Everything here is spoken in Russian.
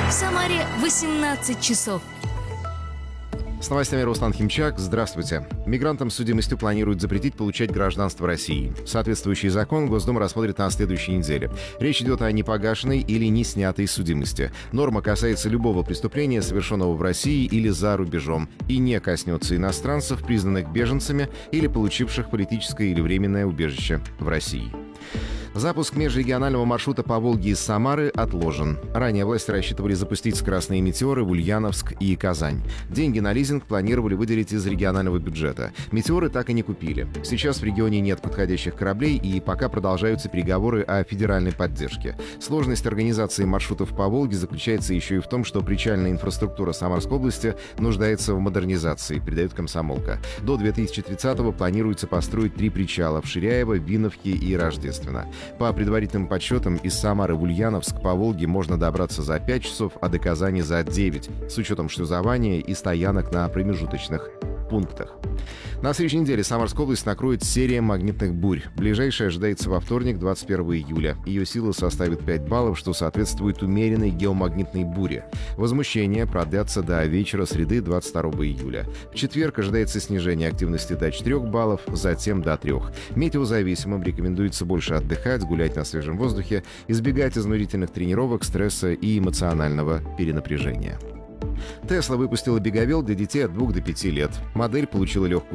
В Самаре 18 часов. С новостями Руслан Химчак. Здравствуйте. Мигрантам с судимостью планируют запретить получать гражданство России. Соответствующий закон Госдума рассмотрит на следующей неделе. Речь идет о непогашенной или не снятой судимости. Норма касается любого преступления, совершенного в России или за рубежом, и не коснется иностранцев, признанных беженцами или получивших политическое или временное убежище в России. Запуск межрегионального маршрута по Волге из Самары отложен. Ранее власти рассчитывали запустить скоростные метеоры в Ульяновск и Казань. Деньги на лизинг планировали выделить из регионального бюджета. Метеоры так и не купили. Сейчас в регионе нет подходящих кораблей, и пока продолжаются переговоры о федеральной поддержке. Сложность организации маршрутов по Волге заключается еще и в том, что причальная инфраструктура Самарской области нуждается в модернизации, передает «Комсомолка». До 2030-го планируется построить 3 причала в Ширяево, Виновке и Рождественно. По предварительным подсчетам, из Самары в Ульяновск по Волге можно добраться за 5 часов, а до Казани за 9, с учетом шлюзования и стоянок на промежуточных пунктах. На следующей неделе Самарскую область накроет серия магнитных бурь. Ближайшая ожидается во вторник, 21 июля. Ее сила составит 5 баллов, что соответствует умеренной геомагнитной буре. Возмущения продлятся до вечера среды, 22 июля. В четверг ожидается снижение активности до 4 баллов, затем до 3. Метеозависимым рекомендуется больше отдыхать, гулять на свежем воздухе, избегать изнурительных тренировок, стресса и эмоционального перенапряжения. Tesla выпустила беговел для детей от 2 до 5 лет. Модель получила легкую